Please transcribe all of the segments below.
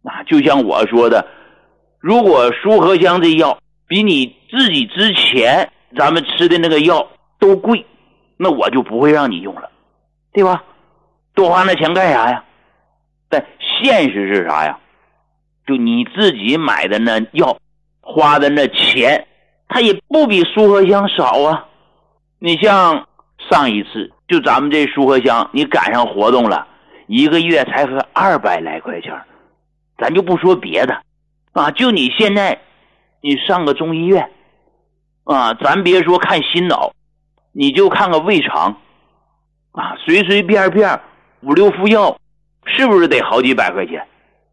就像我说的，如果舒和香这药比你自己之前咱们吃的那个药都贵，那我就不会让你用了，对吧？多花那钱干啥呀？但现实是啥呀？就你自己买的那药花的那钱，它也不比舒和香少啊。你像上一次就咱们这舒和香你赶上活动了，一个月才和200来块钱，咱就不说别的就你现在你上个中医院咱别说看心脑，你就看个胃肠随随便便5、6副药，是不是得好几百块钱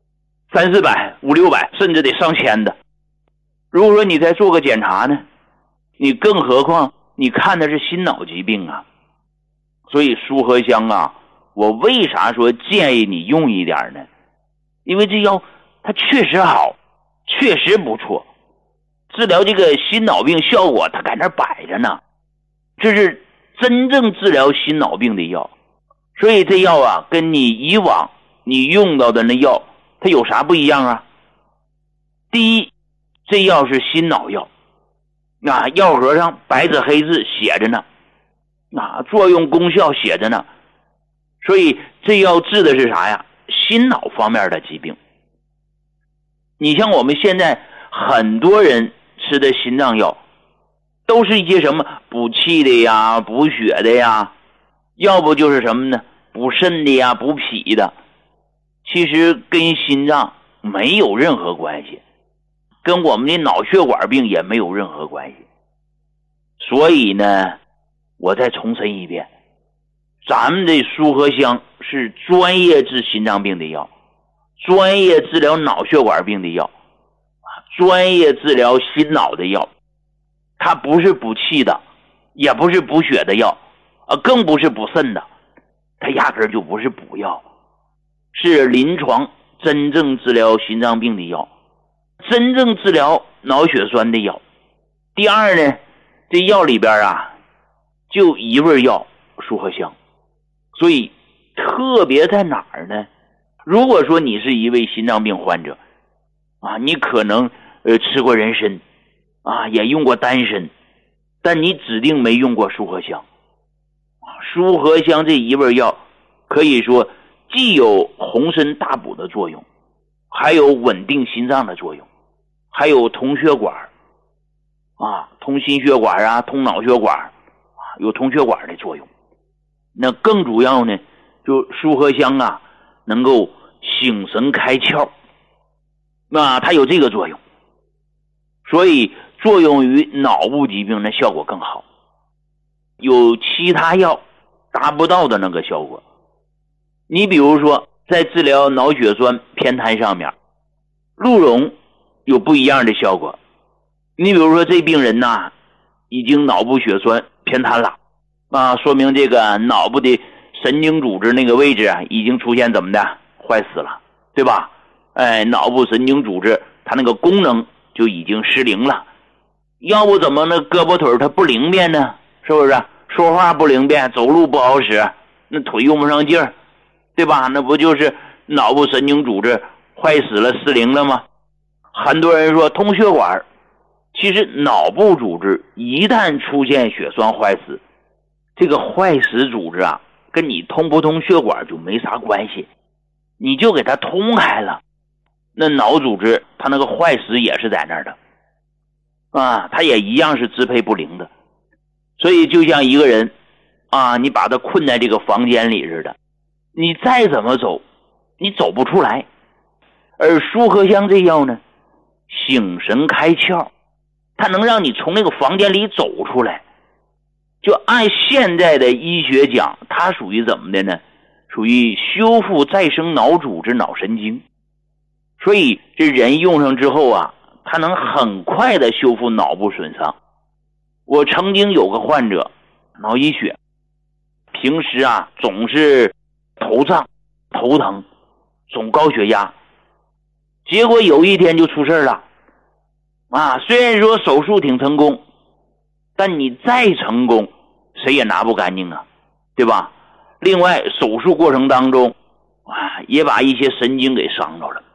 ？3、400、5、600，甚至得上千的。如果说你再做个检查呢，你更何况你看的是心脑疾病啊。所以舒和香我为啥说建议你用一点呢？因为这药它确实好，确实不错，治疗这个心脑病效果它在那摆着呢，这是真正治疗心脑病的药。所以这药跟你以往你用到的那药它有啥不一样啊？第一，这药是心脑药药盒上白纸黑字写着呢作用功效写着呢。所以这药治的是啥呀？心脑方面的疾病。你像我们现在很多人吃的心脏药都是一些什么补气的呀、补血的呀，要不就是什么呢？补肾的呀、补脾的。其实跟心脏没有任何关系，跟我们的脑血管病也没有任何关系。所以呢，我再重申一遍，咱们的舒和香是专业治心脏病的药，专业治疗脑血管病的药，专业治疗心脑的药。它不是补气的，也不是补血的药更不是补肾的，它压根就不是补药，是临床真正治疗心脏病的药，真正治疗脑血栓的药。第二呢，这药里边就一味药舒和香。所以特别在哪儿呢？如果说你是一位心脏病患者你可能吃过人参也用过丹参，但你指定没用过舒和香。舒和香这一味药可以说既有红参大补的作用，还有稳定心脏的作用，还有通血管通心血管通脑血管有通血管的作用。那更主要呢，就舒和香能够醒神开窍它有这个作用，所以作用于脑部疾病的效果更好，有其他药达不到的那个效果。你比如说在治疗脑血栓偏瘫上面，鹿茸有不一样的效果。你比如说这病人已经脑部血栓偏瘫了说明这个脑部的神经组织那个位置已经出现怎么的坏死了，对吧？脑部神经组织它那个功能就已经失灵了，要不怎么那胳膊腿它不灵便呢？是不是？说话不灵便，走路不好使，那腿用不上劲儿，对吧？那不就是脑部神经组织坏死了、失灵了吗？很多人说通血管，其实脑部组织一旦出现血栓坏死，这个坏死组织跟你通不通血管就没啥关系，你就给它通开了，那脑组织它那个坏死也是在那儿的它也一样是支配不灵的。所以就像一个人你把他困在这个房间里似的，你再怎么走你走不出来。而舒和香这药呢，醒神开窍，它能让你从那个房间里走出来。就按现在的医学讲，它属于怎么的呢？属于修复再生脑组织、脑神经。所以这人用上之后它能很快的修复脑部损伤。我曾经有个患者脑溢血，平时总是头胀、头疼，总高血压，结果有一天就出事了虽然说手术挺成功，但你再成功谁也拿不干净对吧？另外手术过程当中也把一些神经给伤着了。